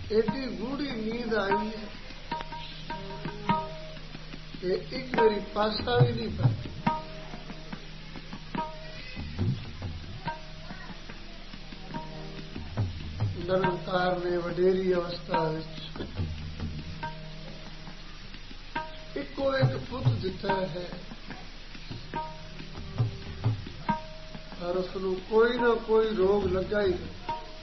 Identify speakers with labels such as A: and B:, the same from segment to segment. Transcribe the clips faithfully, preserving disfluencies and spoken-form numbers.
A: AD गूढ़ी नींद आई है कि एक मेरी पासा भी नहीं पड़ती। निरंकार ने वडेरी अवस्था इको एक पुत दिता है और उसनू कोई ना कोई रोग लगा ही नहीं।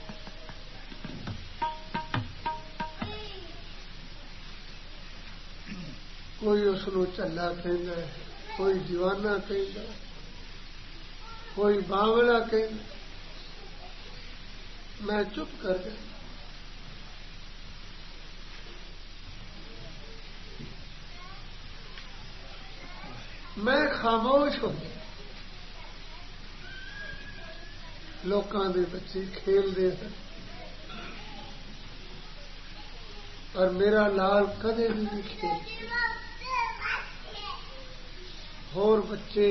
A: कोई उसनू झल्ला कहता है, कोई दीवाना कहता है, कोई बावला कहता। मैं चुप कर गया। मैं खामोश हो गया। लोकां दे बच्चे खेलते हैं और मेरा लाल कदे भी नहीं खेल। होर बच्चे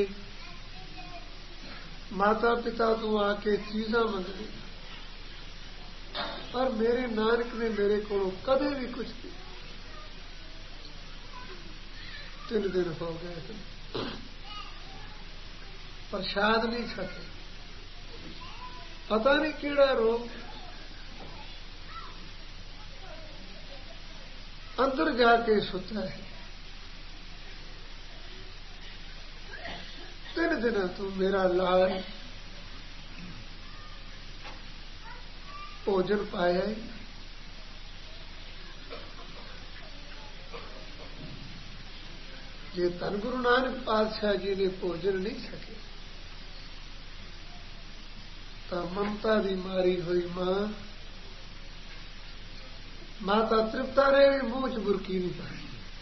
A: माता पिता तो आके चीज़ां मंगदे पर मेरे नानक ने मेरे को कदे भी कुछ नहीं। तीन दिन हो गए प्रसाद नहीं छके। पता नहीं केड़ा रोग अंदर जाके सुता है। तीन दिन तो मेरा लाल भोजन पाया ही। जे धन गुरु नानक पातशाह जी ने भोजन नहीं सके तो ममता की मारी हुई मां माता तृप्ता ने भी मुंह च बुरकी नहीं पाई।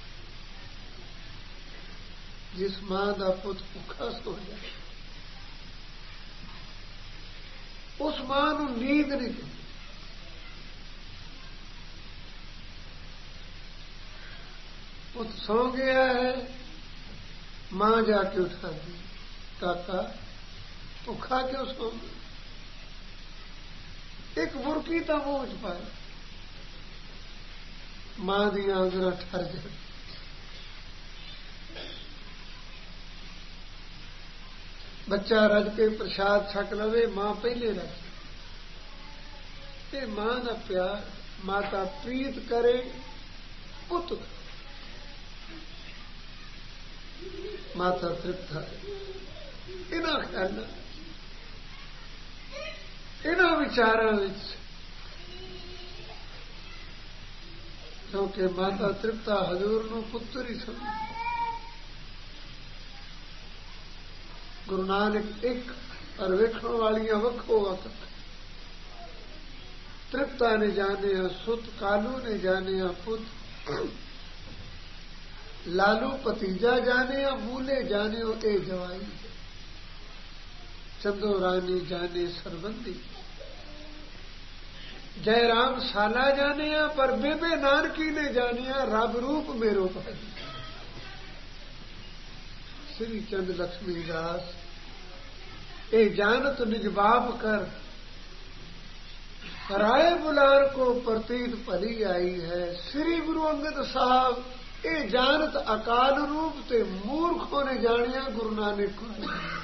A: जिस मां का पुत भुखा सो जाए उस मां नूं नींद नहीं दी। पुत सो गया है, मां जाके उठा दी। काका भुखा क्यों सो गया? एक बुरकी तो मुंह च पाई। मां दी आंगना ठर जाए। बच्चा रज के प्रसाद छक लवे, मां पहले रज। ये मां का प्यार। माता प्रीत करे पुत माता तृप्त है। इन्हां ख्यालों इन्हां विचारों विच क्योंकि माता तृप्ता हजूर नूं पुत्र ही समझ। गुरु नानक एक और वेखण वालियां वखो वक्त। तृप्ता ने जाने सुत, कालू ने जाने पुत, लालू भतीजा जाने मूले जाने ए जवाई, चंदो रानी जाने सरबंदी, जयराम साला जाने पर बेबे नानकी ने जानिया रब रूप मेरो भाई। श्री चंद लक्ष्मी दास ए जानत निज बाप कर, राय बुलार को प्रतीत भली आई है। श्री गुरु अंगद साहब ए जानत अकाल रूप ते मूर्खों ने जानिया गुरु नानक को।